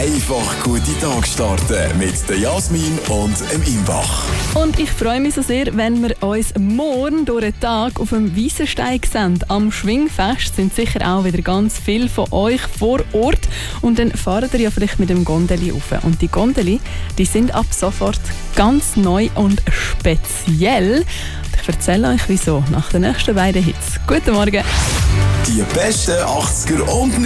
Einfach gute Tag starten mit der Jasmin und dem Imbach. Und ich freue mich so sehr, wenn wir uns morgen durch den Tag auf dem Weissensteig sehen. Am Schwingfest sind sicher auch wieder ganz viele von euch vor Ort. Und dann fahrt ihr ja vielleicht mit dem Gondeli rauf. Und die Gondeli, die sind ab sofort ganz neu und speziell. Ich erzähle euch wieso nach den nächsten beiden Hits. Guten Morgen. Die besten 80er und